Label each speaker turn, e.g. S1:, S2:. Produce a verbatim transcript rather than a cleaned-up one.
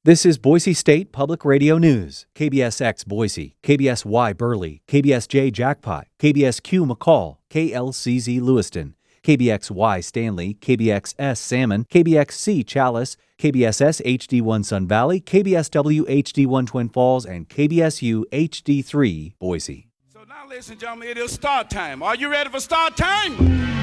S1: This is Boise State Public Radio News. K B S X Boise, K B S Y Burley, K B S J Jackpot, K B S Q McCall, K L C Z Lewiston, K B X Y Stanley, K B X S Salmon, K B X C Chalice, K B S S H D one Sun Valley, K B S W H D one Twin Falls, and K B S U H D three Boise.
S2: So now, ladies and gentlemen, it is start time. Are you ready for start time?